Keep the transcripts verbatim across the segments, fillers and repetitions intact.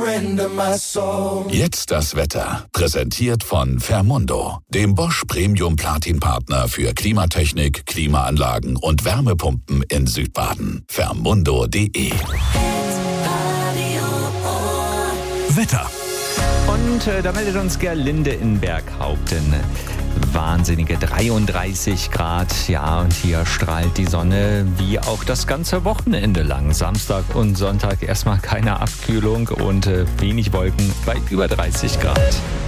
surrender my soul. Jetzt das Wetter. Präsentiert von Fermundo, dem Bosch Premium Platin Partner für Klimatechnik, Klimaanlagen und Wärmepumpen in Südbaden. Fermundo punkt de. Wetter. Und äh, da meldet uns Gerlinde in Berghaupten. Wahnsinnige dreiunddreißig Grad. Ja, und hier strahlt die Sonne wie auch das ganze Wochenende lang. Samstag und Sonntag erstmal keine Abkühlung und äh, wenig Wolken bei über dreißig Grad.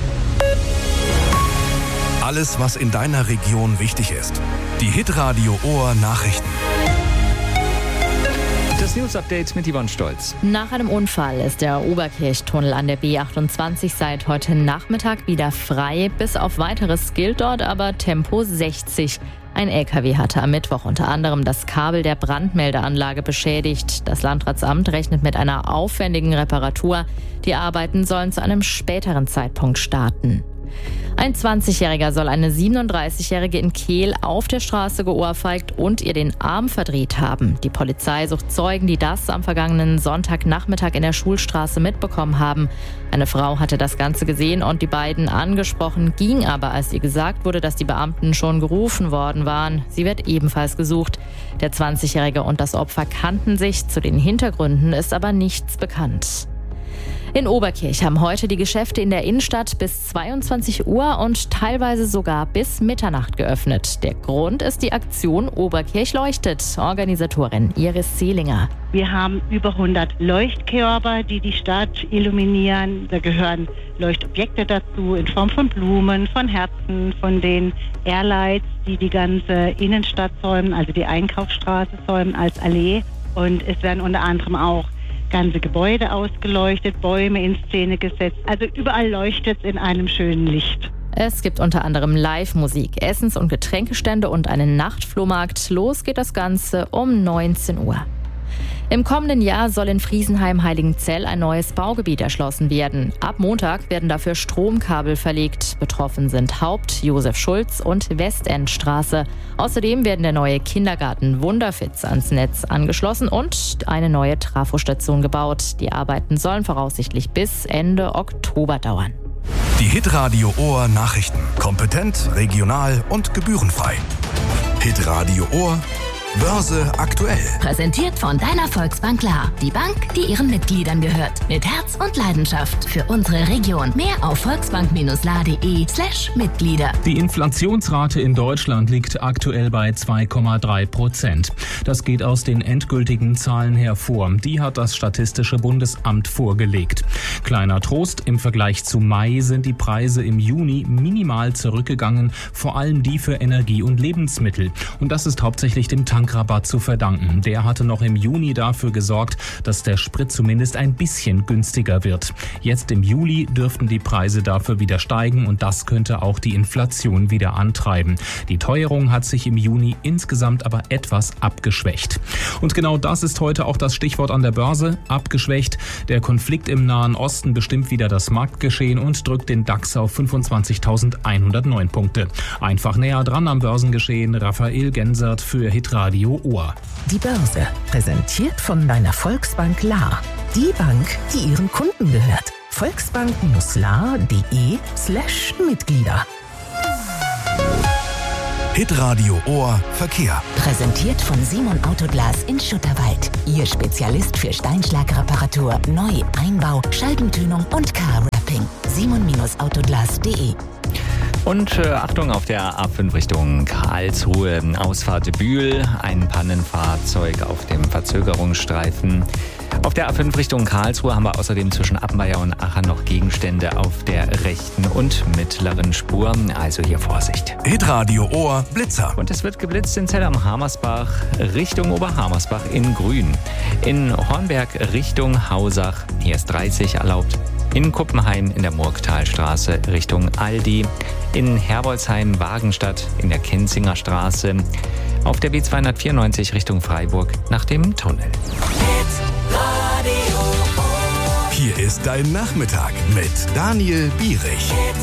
Alles, was in deiner Region wichtig ist. Die Hitradio Ohr Nachrichten. Das News-Update mit Yvonne Stolz. Nach einem Unfall ist der Oberkirchtunnel an der B achtundzwanzig seit heute Nachmittag wieder frei. Bis auf Weiteres gilt dort aber Tempo sechzig. Ein L K W hatte am Mittwoch unter anderem das Kabel der Brandmeldeanlage beschädigt. Das Landratsamt rechnet mit einer aufwendigen Reparatur. Die Arbeiten sollen zu einem späteren Zeitpunkt starten. Ein zwanzigjähriger soll eine siebenunddreißigjährige in Kehl auf der Straße geohrfeigt und ihr den Arm verdreht haben. Die Polizei sucht Zeugen, die das am vergangenen Sonntagnachmittag in der Schulstraße mitbekommen haben. Eine Frau hatte das Ganze gesehen und die beiden angesprochen, ging aber, als ihr gesagt wurde, dass die Beamten schon gerufen worden waren. Sie wird ebenfalls gesucht. Der zwanzigjährige und das Opfer kannten sich, zu den Hintergründen ist aber nichts bekannt. In Oberkirch haben heute die Geschäfte in der Innenstadt bis zweiundzwanzig Uhr und teilweise sogar bis Mitternacht geöffnet. Der Grund ist die Aktion Oberkirch leuchtet. Organisatorin Iris Seelinger. Wir haben über hundert Leuchtkörper, die die Stadt illuminieren. Da gehören Leuchtobjekte dazu in Form von Blumen, von Herzen, von den Airlights, die die ganze Innenstadt säumen, also die Einkaufsstraße säumen als Allee. Und es werden unter anderem auch ganze Gebäude ausgeleuchtet, Bäume in Szene gesetzt. Also überall leuchtet es in einem schönen Licht. Es gibt unter anderem Live-Musik, Essens- und Getränkestände und einen Nachtflohmarkt. Los geht das Ganze um neunzehn Uhr. Im kommenden Jahr soll in Friesenheim-Heiligenzell ein neues Baugebiet erschlossen werden. Ab Montag werden dafür Stromkabel verlegt. Betroffen sind Haupt-, Josef-Schulz- und Westendstraße. Außerdem werden der neue Kindergarten Wunderfitz ans Netz angeschlossen und eine neue Trafostation gebaut. Die Arbeiten sollen voraussichtlich bis Ende Oktober dauern. Die Hitradio Ohr Nachrichten. Kompetent, regional und gebührenfrei. Hitradio Ohr Börse aktuell. Präsentiert von deiner Volksbank Lahr. Die Bank, die ihren Mitgliedern gehört. Mit Herz und Leidenschaft für unsere Region. Mehr auf volksbank-lahr.de slash Mitglieder. Die Inflationsrate in Deutschland liegt aktuell bei zwei Komma drei Prozent. Das geht aus den endgültigen Zahlen hervor. Die hat das Statistische Bundesamt vorgelegt. Kleiner Trost, im Vergleich zu Mai sind die Preise im Juni minimal zurückgegangen, vor allem die für Energie und Lebensmittel. Und das ist hauptsächlich dem Tankrabatt zu verdanken. Der hatte noch im Juni dafür gesorgt, dass der Sprit zumindest ein bisschen günstiger wird. Jetzt im Juli dürften die Preise dafür wieder steigen und das könnte auch die Inflation wieder antreiben. Die Teuerung hat sich im Juni insgesamt aber etwas abgeschwächt. Und genau das ist heute auch das Stichwort an der Börse, abgeschwächt. Der Konflikt im Nahen Osten bestimmt wieder das Marktgeschehen und drückt den DAX auf fünfundzwanzigtausendeinhundertneun Punkte. Einfach näher dran am Börsengeschehen, Raphael Gensert für Hitradio Ohr. Die Börse, präsentiert von deiner Volksbank Lahr. Die Bank, die ihren Kunden gehört. volksbank-lahr.de slash Mitglieder. Hitradio Ohr Verkehr. Präsentiert von Simon Autoglas in Schutterwald. Ihr Spezialist für Steinschlagreparatur, Neu-, Einbau, Scheibentönung und Car-Wrapping. simon Autoglas punkt de. Und äh, Achtung auf der A fünf Richtung Karlsruhe, Ausfahrt Bühl, ein Pannenfahrzeug auf dem Verzögerungsstreifen. Auf der A fünf Richtung Karlsruhe haben wir außerdem zwischen Appenweier und Aachen noch Gegenstände auf der rechten und mittleren Spur. Also hier Vorsicht. Hitradio Ohr Blitzer. Und es wird geblitzt in Zell am Hamersbach Richtung Oberhamersbach in Grün. In Hornberg Richtung Hausach, hier ist dreißig erlaubt. In Kuppenheim in der Murgtalstraße Richtung Aldi. In Herbolzheim Wagenstadt in der Kenzinger Straße. Auf der B zweihundertvierundneunzig Richtung Freiburg nach dem Tunnel. Hier ist dein Nachmittag mit Daniel Bierich.